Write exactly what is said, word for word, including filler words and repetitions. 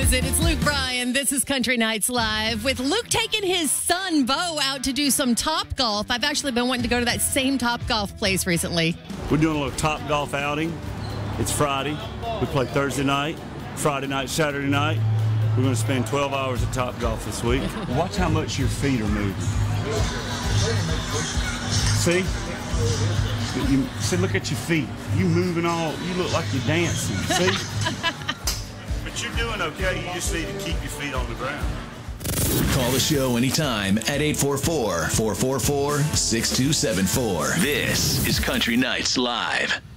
is it? It's Luke Bryan. This is Country Nights Live with Luke taking his son, Bo, out to do some Top Golf. I've actually been wanting to go to that same Top Golf place recently. We're doing a little Top Golf outing. It's Friday. We play Thursday night, Friday night, Saturday night. We're going to spend twelve hours at Top Golf this week. Watch how much your feet are moving. See? You, see, look at your feet. You moving all, you look like you're dancing. See? But you're doing okay. You just need to keep your feet on the ground. Call the show anytime at eight four four, four four four, six two seven four. This is Country Nights Live.